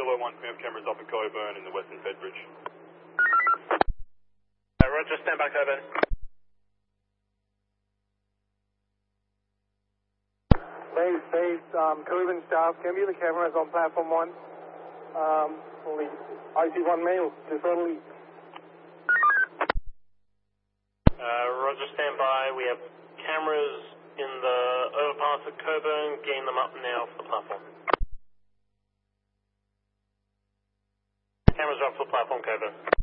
Kilo 1, we have cameras up at Coburn in the Western Fedbridge. Roger, stand by Coburn. Base, Coburn staff, can view the cameras on platform 1. Only IC1 male, disorderly. Roger, stand by. We have cameras in the overpass at Coburn. Getting them up now for the platform. Cameras are up for the platform, Coburn.